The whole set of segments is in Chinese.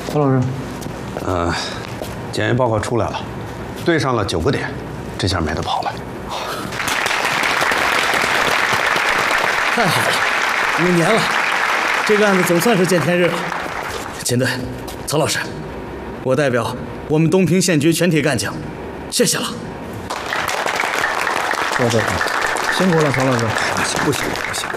曹老师， 检验报告出来了，对上了9个点，这下没得跑了。 太好了，5年了，这个案子总算是见天日了。秦队，曹老师，我代表我们东平县局全体干警，谢谢了。 对，辛苦了，曹老师。 不行不行。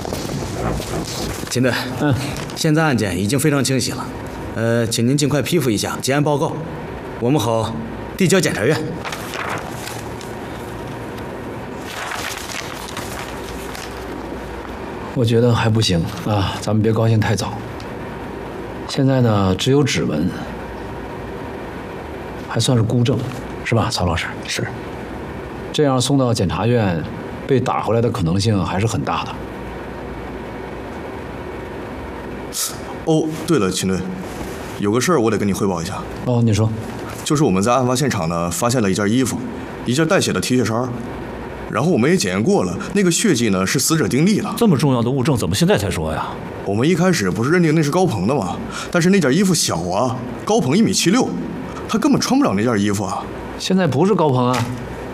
秦队，现在案件已经非常清晰了，请您尽快批复一下结案报告，我们好递交检察院。 我觉得还不行啊，咱们别高兴太早。现在呢，只有指纹，还算是孤证，是吧，曹老师？ 是。 这样送到检察院，被打回来的可能性还是很大的。 哦，对了，秦队，有个事儿我得跟你汇报一下。 哦，你说。 就是我们在案发现场呢，发现了一件衣服，一件带血的 T 恤衫。然后我们也检验过了，那个血迹呢是死者丁力的。 这么重要的物证，怎么现在才说呀？ 我们一开始不是认定那是高鹏的吗？但是那件衣服小啊，高鹏1.76米，他根本穿不了那件衣服啊。 现在不是高鹏啊，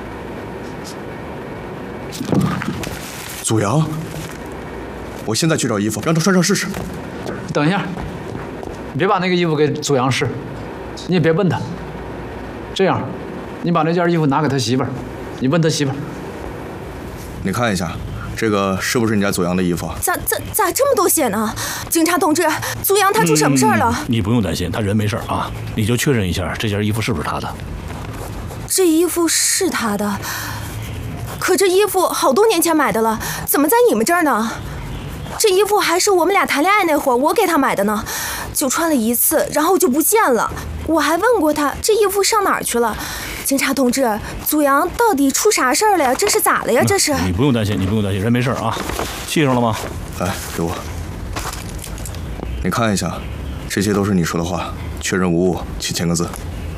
祖阳。我现在去找衣服，让他穿上试试。 等一下，你别把那个衣服给祖阳试，你也别问他。这样，你把那件衣服拿给他媳妇儿，你问他媳妇儿。 你看一下，这个是不是你家祖阳的衣服？ 咋这么多血呢？警察同志，祖阳他出什么事儿了？ 你不用担心，他人没事啊，你就确认一下这件衣服是不是他的。 这衣服是他的，可这衣服好多年前买的了，怎么在你们这儿呢？这衣服还是我们俩谈恋爱那会儿我给他买的呢，就穿了1次，然后就不见了。我还问过他这衣服上哪儿去了。警察同志，祖阳到底出啥事儿了呀？这是咋了呀？这是？ 你不用担心，人没事啊。系上了吗？ 来，给我。你看一下，这些都是你说的话，确认无误，请签个字。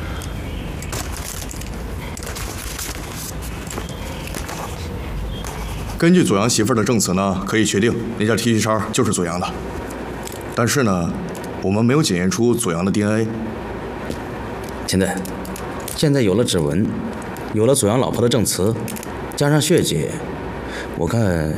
根据祖阳媳妇儿的证词呢，可以确定那件 T 恤衫就是祖阳的。但是呢，我们没有检验出祖阳的 DNA。 秦队，现在有了指纹，有了祖阳老婆的证词，加上血迹，我看